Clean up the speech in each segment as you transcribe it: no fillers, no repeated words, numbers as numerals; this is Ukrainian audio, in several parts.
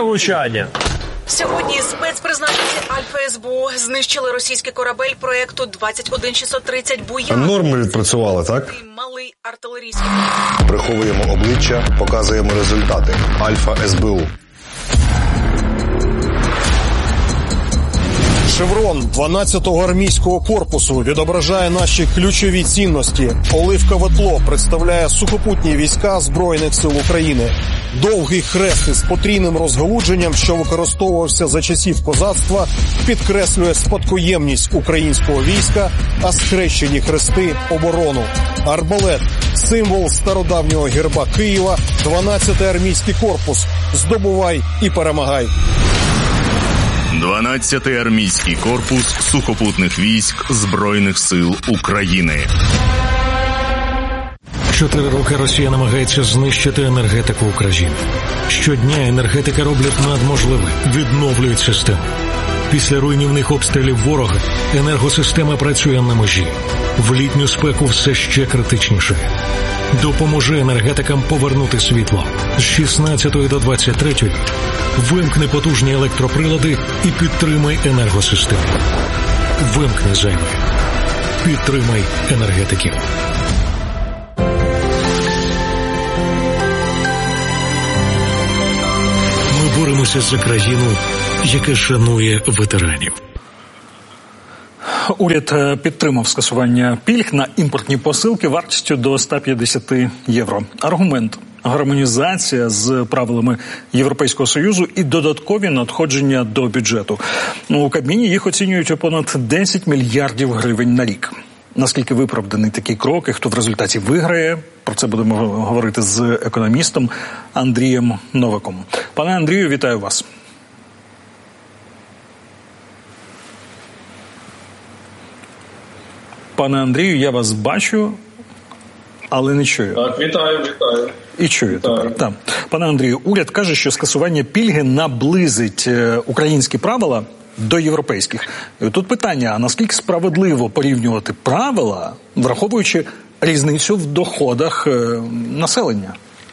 влучання. Сьогодні спецпризначенці Альфа СБУ знищили російський корабель проєкту 21630 «Буян». Норми відпрацювали, так? Малий артилерійський. Приховуємо обличчя, показуємо результати. Альфа СБУ. Шеврон 12-го армійського корпусу відображає наші ключові цінності. Оливкове тло представляє сухопутні війська Збройних сил України. Довгий хрест із потрійним розгалудженням, що використовувався за часів козацтва, підкреслює спадкоємність українського війська, а схрещені хрести – оборону. Арбалет – символ стародавнього герба Києва, 12-й армійський корпус. Здобувай і перемагай. 12-й армійський корпус сухопутних військ Збройних сил України. 4 роки Росія намагається знищити енергетику України. Щодня енергетика роблять надможливе, відновлюють систему. Після руйнівних обстрілів ворога енергосистема працює на межі. В літню спеку все ще критичніше. Допоможи енергетикам повернути світло. З 16 до 23 вимкни потужні електроприлади і підтримай енергосистему. Вимкни зайве. Підтримай енергетиків. Ми боремося за країну, яка шанує ветеранів. Уряд підтримав скасування пільг на імпортні посилки вартістю до 150 євро. Аргумент – гармонізація з правилами Європейського Союзу і додаткові надходження до бюджету. У Кабміні їх оцінюють у понад 10 мільярдів гривень на рік. Наскільки виправданий такий крок і хто в результаті виграє, про це будемо говорити з економістом Андрієм Новиком. Пане Андрію, вітаю вас. Пане Андрію, я вас бачу, але не чую. Так, вітаю. І чую тепер. Так. Пане Андрію, уряд каже, що скасування пільги наблизить українські правила до європейських. І тут питання, а наскільки справедливо порівнювати правила, враховуючи різницю в доходах населення?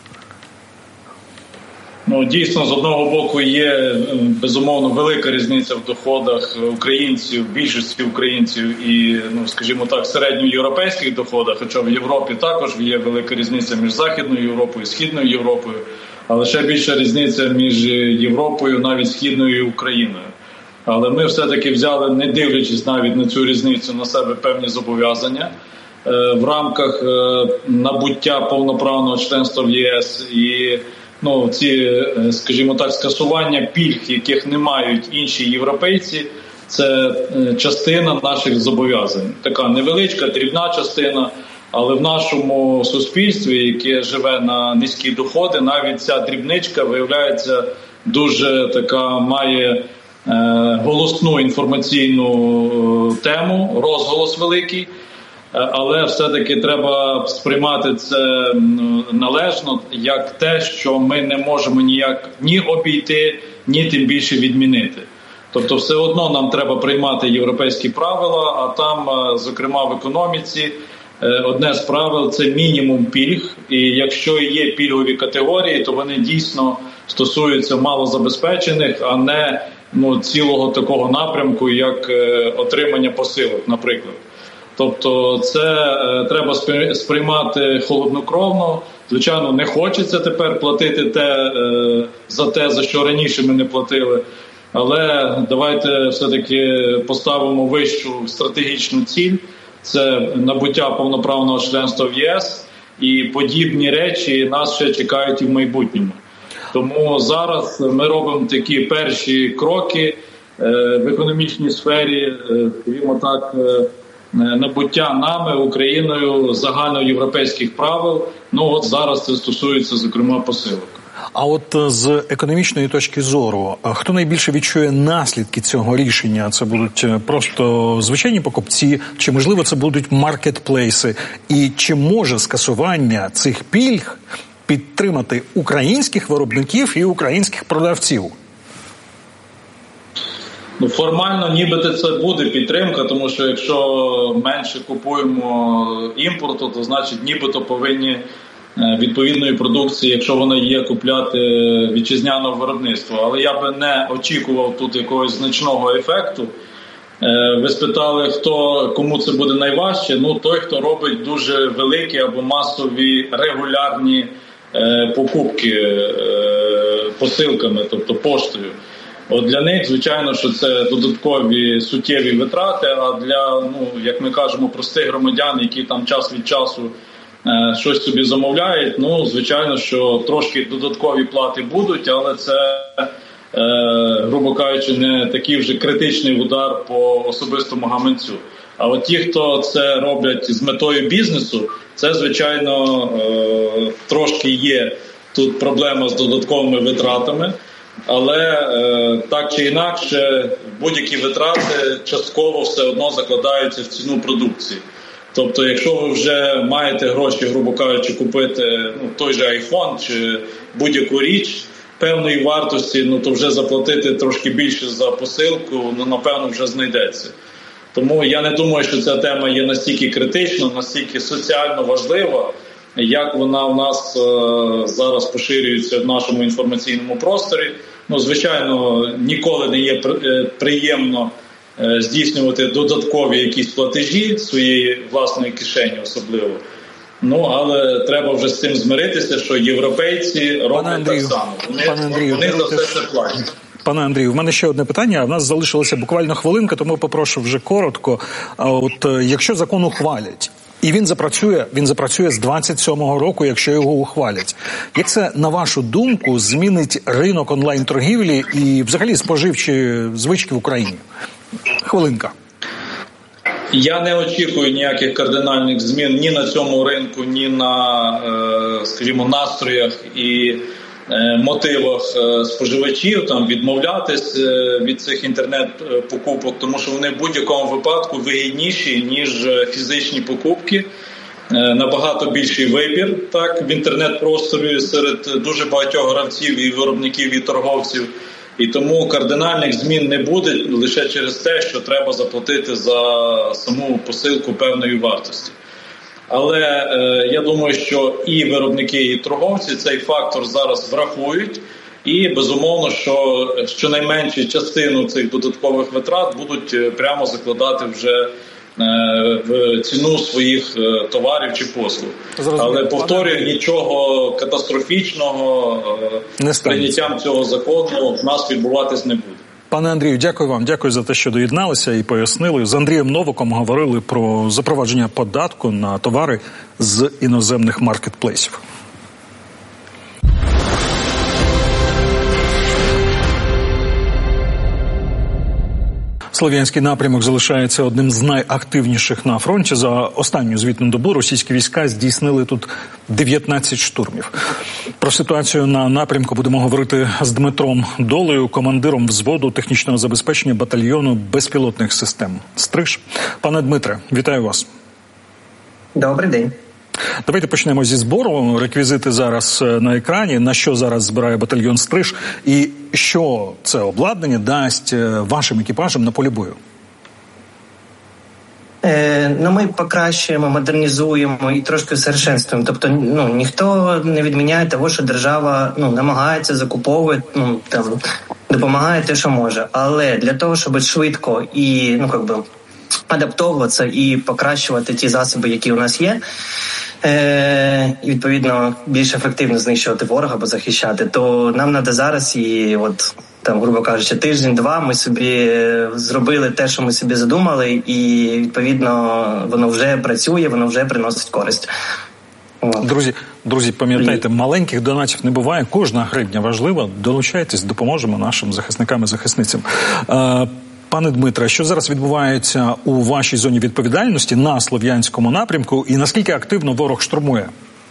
Дійсно, з одного боку є, безумовно, велика різниця в доходах українців, більшості українців і, скажімо так, середньоєвропейських доходах, хоча в Європі також є велика різниця між Західною Європою і Східною Європою, але ще більша різниця між Європою, навіть Східною і Україною. Але ми все-таки взяли, не дивлячись навіть на цю різницю, на себе певні зобов'язання в рамках набуття повноправного членства в ЄС і ці, скажімо так, скасування пільг, яких не мають інші європейці, це частина наших зобов'язань. Така невеличка, дрібна частина, але в нашому суспільстві, яке живе на низькі доходи, навіть ця дрібничка, виявляється, дуже така, має голосну інформаційну тему, розголос великий. Але все-таки треба сприймати це належно, як те, що ми не можемо ніяк ні обійти, ні тим більше відмінити. Тобто все одно нам треба приймати європейські правила, а там, зокрема в економіці, одне з правил – це мінімум пільг. І якщо є пільгові категорії, то вони дійсно стосуються малозабезпечених, а не цілого такого напрямку, як отримання посилок, наприклад. Тобто це треба сприймати холоднокровно. Звичайно, не хочеться тепер платити за що раніше ми не платили. Але давайте все-таки поставимо вищу стратегічну ціль. Це набуття повноправного членства в ЄС. І подібні речі нас ще чекають і в майбутньому. Тому зараз ми робимо такі перші кроки в економічній сфері, скажімо так, набуття нами, Україною, загальноєвропейських правил. От зараз це стосується, зокрема, посилок. А от з економічної точки зору, хто найбільше відчує наслідки цього рішення? Це будуть просто звичайні покупці, чи, можливо, це будуть маркетплейси? І чи може скасування цих пільг підтримати українських виробників і українських продавців? Формально нібито це буде підтримка, тому що якщо менше купуємо імпорту, то значить нібито повинні відповідної продукції, якщо вона є, купляти вітчизняного виробництва. Але я би не очікував тут якогось значного ефекту. Ви спитали, кому це буде найважче? Той, хто робить дуже великі або масові регулярні покупки посилками, тобто поштою. От для них, звичайно, що це додаткові суттєві витрати, а для, як ми кажемо, простих громадян, які там час від часу щось собі замовляють, звичайно, що трошки додаткові плати будуть, але це, грубо кажучи, не такий вже критичний удар по особистому гаманцю. А от ті, хто це роблять з метою бізнесу, це, звичайно, трошки є тут проблема з додатковими витратами. Але так чи інакше, будь-які витрати частково все одно закладаються в ціну продукції. Тобто, якщо ви вже маєте гроші, грубо кажучи, купити той же iPhone чи будь-яку річ певної вартості, то вже заплатити трошки більше за посилку, напевно, вже знайдеться. Тому я не думаю, що ця тема є настільки критична, настільки соціально важлива, як вона у нас зараз поширюється в нашому інформаційному просторі. Звичайно, ніколи не є приємно здійснювати додаткові якісь платежі своєї власної кишені особливо. Але треба вже з цим змиритися, що європейці роблять так само. Вони за все це платять. Пане Андрію, в мене ще одне питання. В нас залишилося буквально хвилинка, тому попрошу вже коротко. Якщо закон ухвалять, і він запрацює з 27-го року, якщо його ухвалять. Як це, на вашу думку, змінить ринок онлайн-торгівлі і взагалі споживчі звички в Україні? Хвилинка. Я не очікую ніяких кардинальних змін ні на цьому ринку, ні на, скажімо, настроях і мотивах споживачів відмовлятись від цих інтернет-покупок, тому що вони в будь-якому випадку вигідніші, ніж фізичні покупки. Набагато більший вибір в інтернет-просторі серед дуже багатьох гравців і виробників, і торговців. І тому кардинальних змін не буде лише через те, що треба заплатити за саму посилку певної вартості. Але я думаю, що і виробники, і торговці цей фактор зараз врахують. І, безумовно, що щонайменшу частину цих додаткових витрат будуть прямо закладати вже в ціну своїх товарів чи послуг. Але, повторюю, нічого катастрофічного з прийняттям цього закону в нас відбуватись не буде. Пане Андрію, дякую вам. Дякую за те, що доєдналися і пояснили. З Андрієм Новиком говорили про запровадження податку на товари з іноземних маркетплейсів. Слов'янський напрямок залишається одним з найактивніших на фронті. За останню звітну добу російські війська здійснили тут 19 штурмів. Про ситуацію на напрямку будемо говорити з Дмитром Долею, командиром взводу технічного забезпечення батальйону безпілотних систем «Стриж». Пане Дмитре, вітаю вас. Добрий день. Давайте почнемо зі збору. Реквізити зараз на екрані. На що зараз збирає батальйон «Стриж» і що це обладнання дасть вашим екіпажам на полі бою? Ми покращуємо, модернізуємо і трошки усовершенствуємо. Тобто, ніхто не відміняє того, що держава намагається закуповувати, допомагає те, що може. Але для того, щоб швидко і адаптовуватися і покращувати ті засоби, які у нас є, і, відповідно, більш ефективно знищувати ворога або захищати, то нам треба зараз і, грубо кажучи, тиждень-два ми собі зробили те, що ми собі задумали, і, відповідно, воно вже працює, воно вже приносить користь. Друзі, пам'ятайте, маленьких донатів не буває, кожна гривня важлива, долучайтесь, допоможемо нашим захисникам і захисницям. Пане Дмитре, що зараз відбувається у вашій зоні відповідальності на Слов'янському напрямку і наскільки активно ворог штурмує?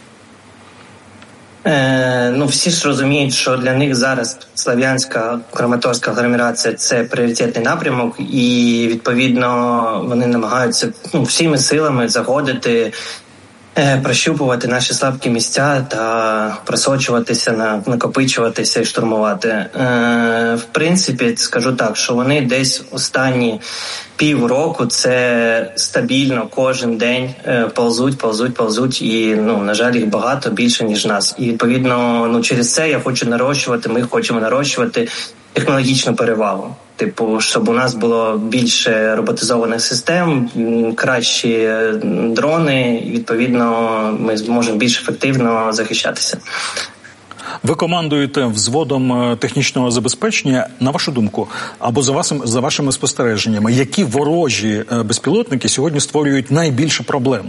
Всі ж розуміють, що для них зараз Слов'янська, Краматорська агломерація – це пріоритетний напрямок, і, відповідно, вони намагаються всіми силами заходити прощупувати наші слабкі місця та просочуватися, накопичуватися і штурмувати. В принципі, скажу так, що вони десь останні півроку це стабільно кожен день ползуть і, на жаль, їх багато, більше, ніж нас. І, відповідно, через це ми хочемо нарощувати технологічну перевагу. Щоб у нас було більше роботизованих систем, кращі дрони, і, відповідно, ми зможемо більш ефективно захищатися. Ви командуєте взводом технічного забезпечення. На вашу думку, або за вашими спостереженнями, які ворожі безпілотники сьогодні створюють найбільше проблем?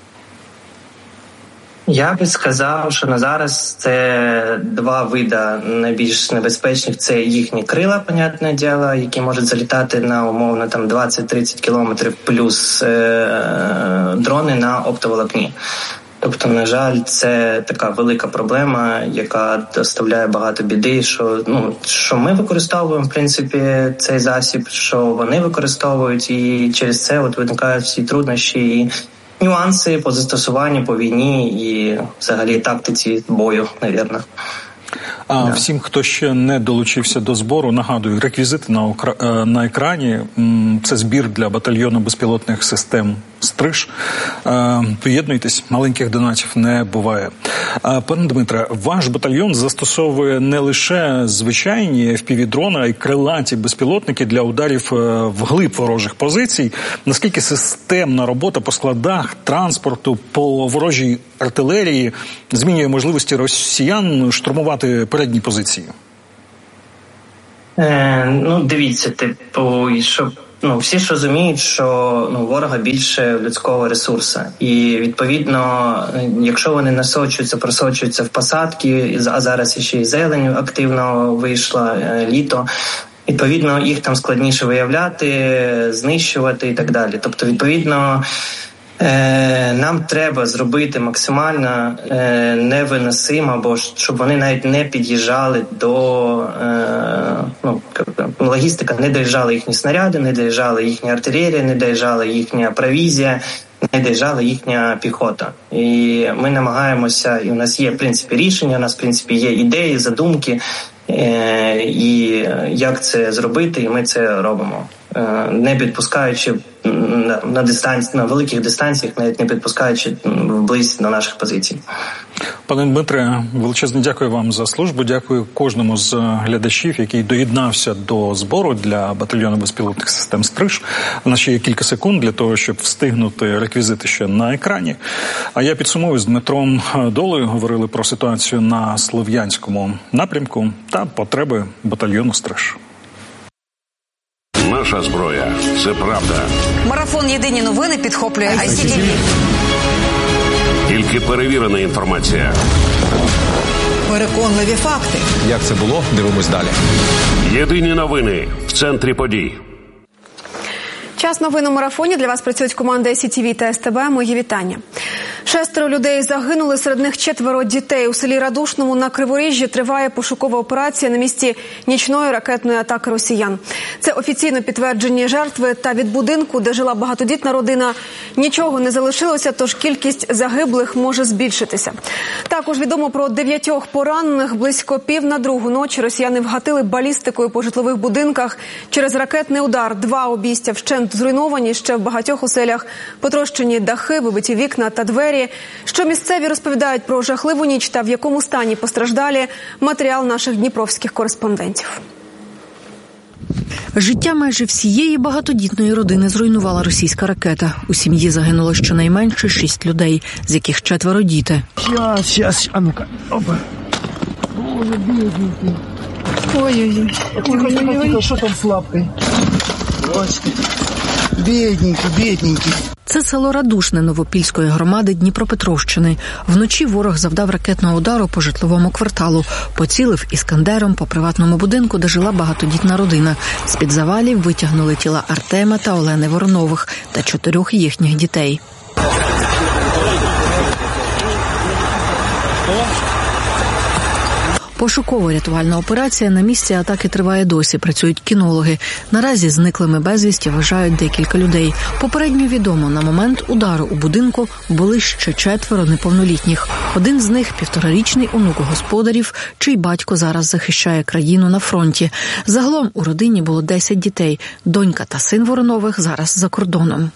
Я би сказав, що на зараз це два види найбільш небезпечних. Це їхні крила, понятне діло, які можуть залітати на умовно 20-30 кілометрів, плюс дрони на оптоволокні. Тобто, на жаль, це така велика проблема, яка доставляє багато біди, що ми використовуємо, в принципі, цей засіб, що вони використовують, і через це виникають всі труднощі і нюанси по застосуванню, по війні і взагалі тактиці бою, навірно. Всім, хто ще не долучився до збору, нагадую, реквізити на екрані. Це збір для батальйону безпілотних систем «Стриж». Приєднуйтесь, маленьких донатів не буває. Пане Дмитре, ваш батальйон застосовує не лише звичайні FPV-дрони, а й крилаті безпілотники для ударів вглиб ворожих позицій. Наскільки системна робота по складах, транспорту, по ворожій артилерії змінює можливості росіян штурмувати передні позиції? Дивіться, щоб всі ж розуміють, що ворога більше людського ресурсу. І, відповідно, якщо вони просочуються в посадки, а зараз ще й зелень активно вийшла, літо, відповідно, їх там складніше виявляти, знищувати і так далі. Тобто, відповідно, нам треба зробити максимально невиносимо, або щоб вони навіть не під'їжджали до логістика, не доїжджали їхні снаряди, не доїжджала їхня артилерія, не доїжджала їхня провізія, не доїжджала їхня піхота. І ми намагаємося, і у нас є, в принципі, рішення, у нас, в принципі, є ідеї, задумки, і як це зробити, і ми це робимо. Не підпускаючи на великих дистанціях, навіть не підпускаючи вблизь до наших позицій. Пане Дмитре, величезне дякую вам за службу. Дякую кожному з глядачів, який доєднався до збору для батальйону безпілотних систем «Стриж». У нас ще є кілька секунд для того, щоб встигнути реквізити ще на екрані. А я підсумую, з Дмитром Долею говорили про ситуацію на Слов'янському напрямку та потреби батальйону «Стриж». Наша зброя – це правда. Марафон «Єдині новини» підхоплює ICTV. Тільки перевірена інформація. Переконливі факти. Як це було? Дивимось далі. Єдині новини в центрі подій. Час новин у марафоні. Для вас працюють команди ICTV та СТБ. Мої вітання. 6 людей загинули, серед них 4 дітей. У селі Радушному на Криворіжжі триває пошукова операція на місці нічної ракетної атаки росіян. Це офіційно підтверджені жертви, та від будинку, де жила багатодітна родина, нічого не залишилося, тож кількість загиблих може збільшитися. Також відомо про 9 поранених. Близько 1:30 ночі росіяни вгатили балістикою по житлових будинках. Через ракетний удар 2 обійстя вщент зруйновані, ще в багатьох оселях потрощені дахи, вибиті вікна та двері. Що місцеві розповідають про жахливу ніч та в якому стані постраждалі, матеріал наших дніпровських кореспондентів. Життя майже всієї багатодітної родини зруйнувала російська ракета. У сім'ї загинуло щонайменше 6 людей, з яких 4 діти. Щас, а ну-ка, опа. Боже, бідненький. Ой-ой-ой. Тихо, що там з лапкою? Бачите. Бідненький. Це село Радушне Новопільської громади Дніпропетровщини. Вночі ворог завдав ракетного удару по житловому кварталу. Поцілив іскандером по приватному будинку, де жила багатодітна родина. З-під завалів витягнули тіла Артема та Олени Воронових та 4 їхніх дітей. Пошуково-рятувальна операція на місці атаки триває досі, працюють кінологи. Наразі зниклими безвісті вважають декілька людей. Попередньо відомо, на момент удару у будинку були ще 4 неповнолітніх. Один з них – 1,5-річний онук господарів, чий батько зараз захищає країну на фронті. Загалом у родині було 10 дітей. Донька та син Воронових зараз за кордоном.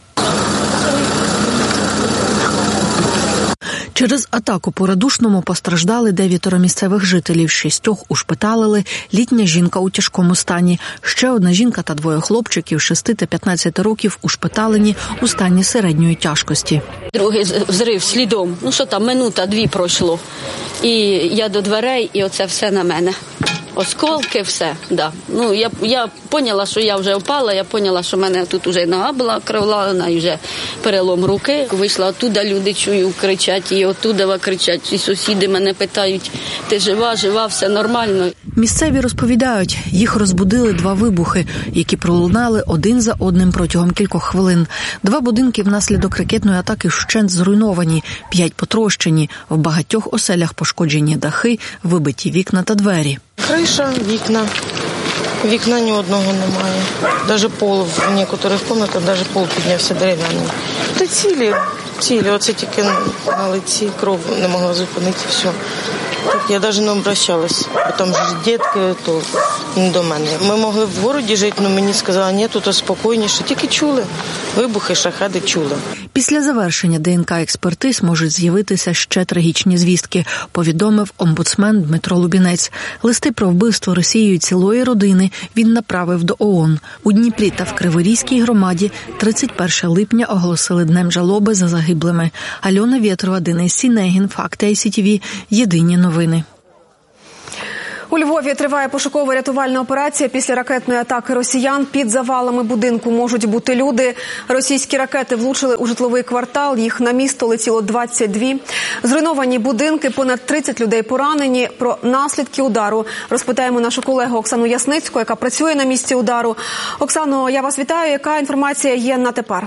Через атаку по Радушному постраждали 9 місцевих жителів, 6 ушпиталили, літня жінка у тяжкому стані. Ще одна жінка та 2 хлопчиків 6 та 15 років ушпиталені у стані середньої тяжкості. Другий взрив слідом, минута-дві пройшло. І я до дверей, і оце все на мене. Осколки, все, да. Я поняла, що я вже впала, я поняла, що в мене тут вже нога була кровлана, і вже перелом руки. Вийшла оттуда, люди чую, кричать, і оттуда кричать, і сусіди мене питають, ти жива, все нормально. Місцеві розповідають, їх розбудили 2 вибухи, які пролунали один за одним протягом кількох хвилин. 2 будинки внаслідок ракетної атаки вщент зруйновані, 5 потрощені, в багатьох оселях пошкоджені дахи, вибиті вікна та двері. Криша, вікна ні одного немає. Навіть пол в деяких кімнатах, навіть пол піднявся дерев'яний. Та цілі, оце тільки на лиці кров не могла зупинити, все. Так, я навіть не обращалась, бо там ж дітки, то не до мене. Ми могли в місті жити, але мені сказали, ні, тут спокійніше, тільки чули. Вибухи, шахеди чули. Після завершення ДНК-експертиз можуть з'явитися ще трагічні звістки, повідомив омбудсмен Дмитро Лубінець. Листи про вбивство Росією цілої родини він направив до ООН. У Дніпрі та в Криворізькій громаді 31 липня оголосили днем жалоби за загиблими. Альона Вєтрова, Денис Сінегін, Факти ICTV, Єдині новини. У Львові триває пошуково-рятувальна операція після ракетної атаки росіян. Під завалами будинку можуть бути люди. Російські ракети влучили у житловий квартал, їх на місто летіло 22. Зруйновані будинки, понад 30 людей поранені. Про наслідки удару розпитаємо нашу колегу Оксану Ясницьку, яка працює на місці удару. Оксано, я вас вітаю. Яка інформація є на тепер?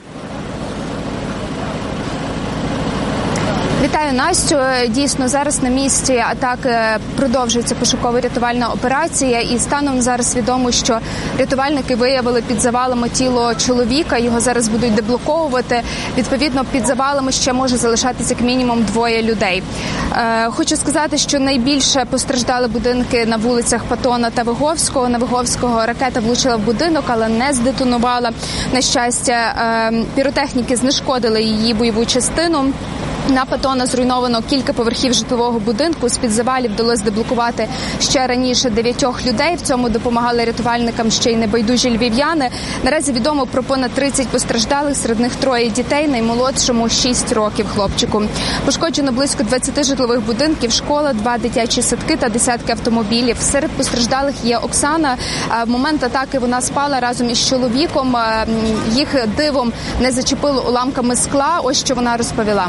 Вітаю, Настю. Дійсно, зараз на місці атаки продовжується пошуково-рятувальна операція. І станом зараз відомо, що рятувальники виявили під завалами тіло чоловіка. Його зараз будуть деблоковувати. Відповідно, під завалами ще може залишатися як мінімум 2 людей. Хочу сказати, що найбільше постраждали будинки на вулицях Патона та Виговського. На Виговського ракета влучила в будинок, але не здетонувала. На щастя, піротехніки знешкодили її бойову частину. На Патона зруйновано кілька поверхів житлового будинку. З-під завалів вдалося деблокувати ще раніше 9 людей. В цьому допомагали рятувальникам ще й небайдужі львів'яни. Наразі відомо про понад 30 постраждалих, серед них 3 дітей, наймолодшому 6 років хлопчику. Пошкоджено близько 20 житлових будинків, школа, 2 дитячі садки та десятки автомобілів. Серед постраждалих є Оксана. В момент атаки вона спала разом із чоловіком. Їх дивом не зачепило уламками скла. Ось що вона розповіла.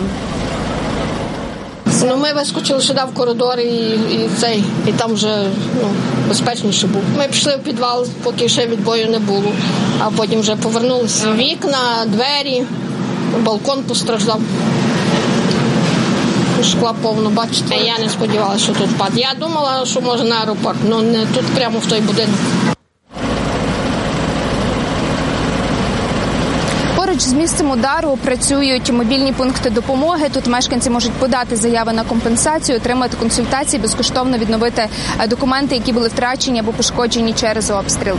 Ми вискочили сюди в коридор і там вже безпечніше було. Ми пішли в підвал, поки ще відбою не було, а потім вже повернулися. Вікна, двері, балкон постраждав. Шкла повно, бачите. Я не сподівалася, що тут впаде. Я думала, що може на аеропорт, але не тут прямо в той будинок. Поруч з місцем удару працюють мобільні пункти допомоги. Тут мешканці можуть подати заяви на компенсацію, отримати консультації, безкоштовно відновити документи, які були втрачені або пошкоджені через обстріл.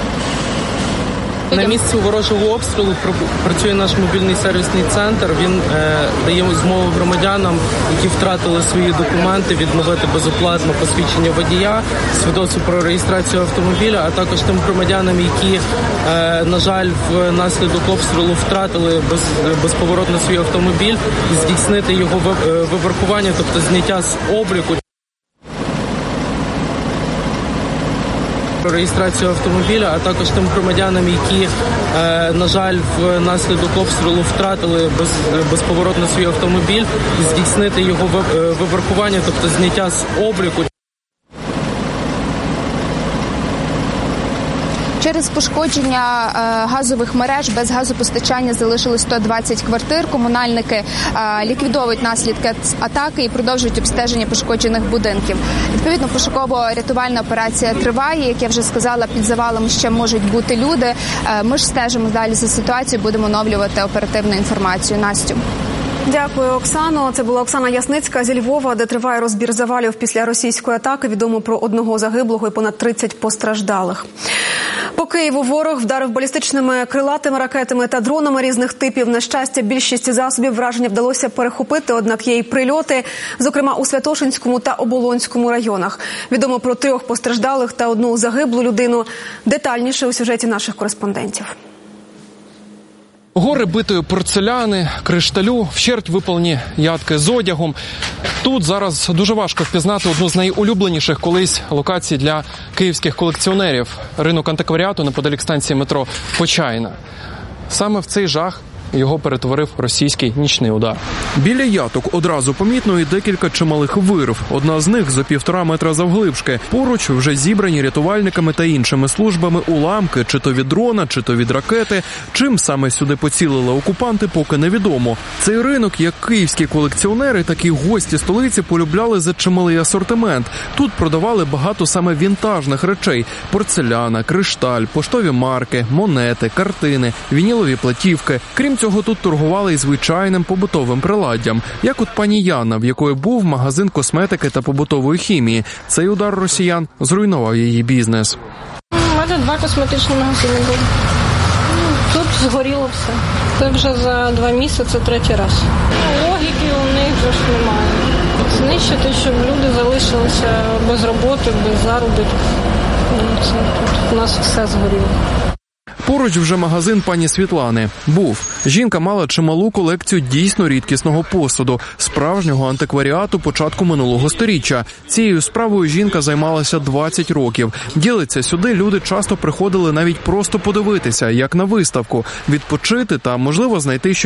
На місці ворожого обстрілу працює наш мобільний сервісний центр. Він дає змогу громадянам, які втратили свої документи, відновити безоплатно посвідчення водія, свідоцтво про реєстрацію автомобіля, а також тим громадянам, які, на жаль, внаслідок обстрілу втратили безповоротно свій автомобіль, і здійснити його вибракування, тобто зняття з обліку. Реєстрацію автомобіля, а також тим громадянам, які, на жаль, внаслідок обстрілу втратили безповоротно свій автомобіль, і здійснити його вибракування, тобто зняття з обліку. Через пошкодження газових мереж без газопостачання залишилось 120 квартир. Комунальники ліквідовують наслідки атаки і продовжують обстеження пошкоджених будинків. Відповідно, пошуково-рятувальна операція триває. Як я вже сказала, під завалом ще можуть бути люди. Ми ж стежимо далі за ситуацією, будемо оновлювати оперативну інформацію. Настю. Дякую, Оксано. Це була Оксана Ясницька зі Львова, де триває розбір завалів після російської атаки. Відомо про 1 загиблого і понад 30 постраждалих. По Києву ворог вдарив балістичними крилатими ракетами та дронами різних типів. На щастя, більшість засобів враження вдалося перехопити, однак є й прильоти, зокрема у Святошинському та Оболонському районах. Відомо про 3 постраждалих та 1 загиблу людину. Детальніше у сюжеті наших кореспондентів. Гори битої порцеляни, кришталю, вщерть випалені ядки з одягом. Тут зараз дуже важко впізнати одну з найулюбленіших колись локацій для київських колекціонерів – ринок антикваріату неподалік станції метро Почайна. Саме в цей жах його перетворив російський нічний удар. Біля яток одразу помітно і декілька чималих вирв. Одна з них за 1,5 метра завглибшки. Поруч вже зібрані рятувальниками та іншими службами уламки, чи то від дрона, чи то від ракети. Чим саме сюди поцілили окупанти, поки невідомо. Цей ринок, як київські колекціонери, так і гості столиці полюбляли за чималий асортимент. Тут продавали багато саме вінтажних речей – порцеляна, кришталь, поштові марки, монети, картини, вінілові платівки. Крім цього, тут торгували і звичайним побутовим приладдям, як от пані Яна, в якої був магазин косметики та побутової хімії. Цей удар росіян зруйнував її бізнес. У мене 2 косметичні магазини були. Тут згоріло все. Це вже за 2 місяці 3-й раз. Логіки у них вже ж немає. Знищити, щоб люди залишилися без роботи, без заробітку. Це тут у нас все згоріло. Поруч вже магазин пані Світлани. Був. Жінка мала чималу колекцію дійсно рідкісного посуду, справжнього антикваріату початку минулого сторіччя. Цією справою жінка займалася 20 років. Ділиться, сюди люди часто приходили навіть просто подивитися, як на виставку, відпочити та, можливо, знайти щось